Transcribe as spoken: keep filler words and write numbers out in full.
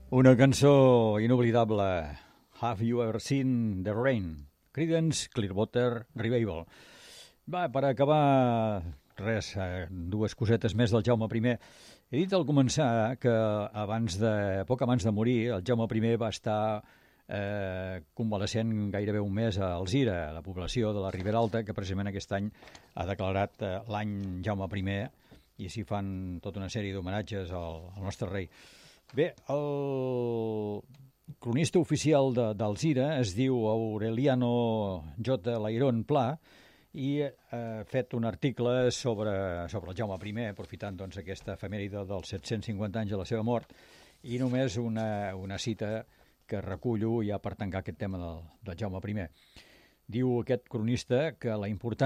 Una cançó inoblidable, Have You Ever Seen the Rain? Creedence Clearwater Revival. Va, per acabar, res, eh, dues cosetes més del Jaume I. He dit al començar que abans de, poc abans de morir, el Jaume I va estar eh, convalescent gairebé un mes a Alzira, la població de la Ribera Alta, que precisament aquest any ha declarat eh, l'any Jaume I, i s'hi fan tota una sèrie d'homenatges al, al nostre rei. Bé, el cronista oficial d'Alzira es diu Aureliano J. Lairón Pla i ha fet un article sobre, sobre el Jaume I, aprofitant doncs, aquesta efemèride dels set-cents cinquanta anys de la seva mort, i només una, una cita que recullo ja per tancar aquest tema del, del Jaume I. Diu aquest cronista que la importància